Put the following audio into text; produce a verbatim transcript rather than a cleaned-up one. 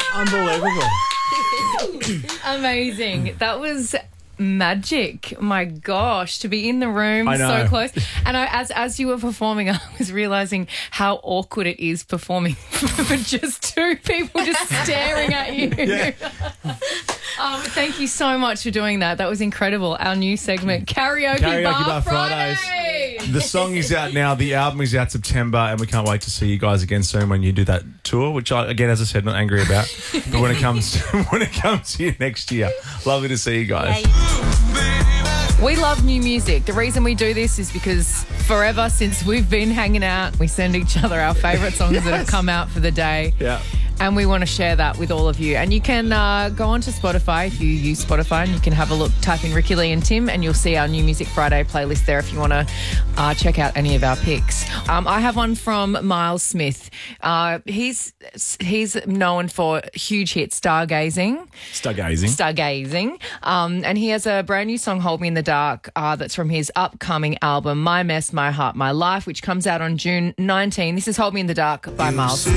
Unbelievable. Amazing. That was magic. My gosh, to be in the room I know. so close. And I, as as you were performing, I was realising how awkward it is performing for just two people just staring at you. Yeah. Um, thank you so much for doing that. That was incredible. Our new segment, Karaoke, Karaoke Bar, Bar Fridays. Fridays. The song is out now. The album is out September, and we can't wait to see you guys again soon when you do that tour. Which, I, again, as I said, not angry about. But when it comes to, when it comes to you next year, lovely to see you guys. We love new music. The reason we do this is because forever since we've been hanging out, we send each other our favourite songs yes. that have come out for the day. Yeah. And we want to share that with all of you. And you can uh, go onto Spotify if you use Spotify, and you can have a look, type in Ricky Lee and Tim, and you'll see our New Music Friday playlist there if you want to uh, check out any of our picks. Um, I have one from Miles Smith. Uh, he's he's known for huge hit Stargazing. Stargazing. Stargazing. Um, and he has a brand new song, Hold Me in the Dark, uh, that's from his upcoming album, My Mess, My Heart, My Life, which comes out on June nineteenth. This is Hold Me in the Dark by Miles Smith.